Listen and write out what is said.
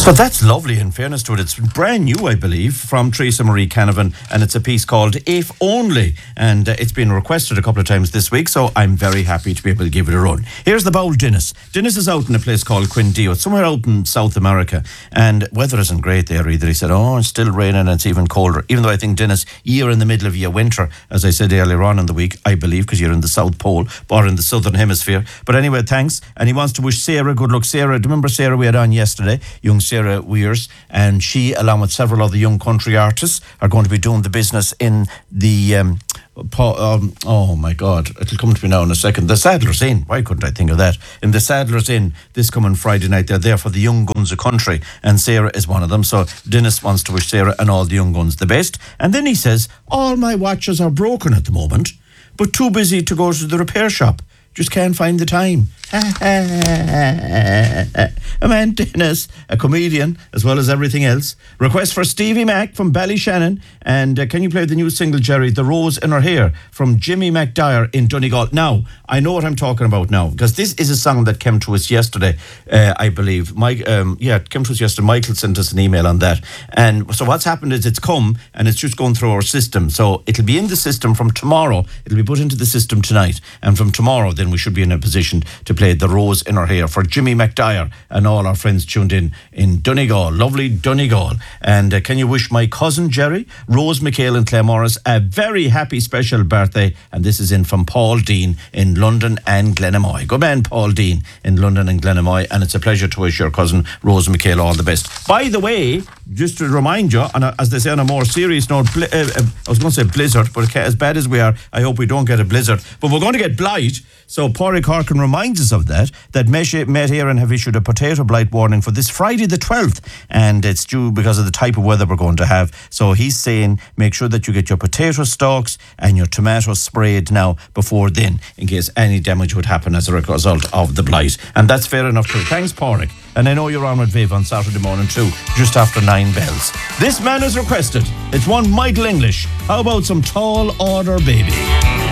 So that's lovely, in fairness to it. It's brand new, I believe, from Teresa Marie Canavan, and it's a piece called If Only, and it's been requested a couple of times this week, so I'm very happy to be able to give it a run. Here's the bowl, Dennis. Dennis is out in a place called Quindío. It's somewhere out in South America, and weather isn't great there either. He said, it's still raining and it's even colder, even though I think, Dennis, you're in the middle of your winter, as I said earlier on in the week, I believe, because you're in the South Pole, or in the Southern Hemisphere. But anyway, thanks, and he wants to wish Sarah good luck. Sarah, do you remember Sarah we had on yesterday? Young Sarah Weirs, and she, along with several other young country artists, are going to be doing the business in the oh my God, it'll come to me now in a second. The Sadler's Inn. Why couldn't I think of that? In the Sadler's Inn this coming Friday night. They're there for the young guns of country, and Sarah is one of them. So Dennis wants to wish Sarah and all the young guns the best. And then he says, all my watches are broken at the moment, but too busy to go to the repair shop. Just can't find the time. A man, Dennis, a comedian, as well as everything else. Request for Stevie Mac from Ballyshannon. And can you play the new single, Jerry, The Rose in Her Hair, from Jimmy McDyer in Donegal? Now, I know what I'm talking about now, because this is a song that came to us yesterday, I believe. It came to us yesterday. Michael sent us an email on that. And so what's happened is it's come, and it's just going through our system. So it'll be in the system from tomorrow. It'll be put into the system tonight. And from tomorrow, then we should be in a position to play The Rose in Her Hair for Jimmy McDyer and all our friends tuned in Donegal, lovely Donegal. And can you wish my cousin Jerry, Rose McHale and Claire Morris, a very happy special birthday? And this is in from Paul Dean in London and Glenamoy. Good man, Paul Dean in London and Glenamoy. And it's a pleasure to wish your cousin Rose McHale all the best. By the way, just to remind you, and as they say on a more serious note, I was going to say blizzard, but as bad as we are, I hope we don't get a blizzard. But we're going to get blight. So Pádraig Harkin reminds us of that Met Éireann have issued a potato blight warning for this Friday the 12th, and it's due because of the type of weather we're going to have. So he's saying make sure that you get your potato stalks and your tomatoes sprayed now before then, in case any damage would happen as a result of the blight. And that's fair enough too. Thanks, Pádraig. And I know you're on with Viv on Saturday morning too, just after 9 bells. This man has requested. It's one Michael English. How about some Tall Order Baby?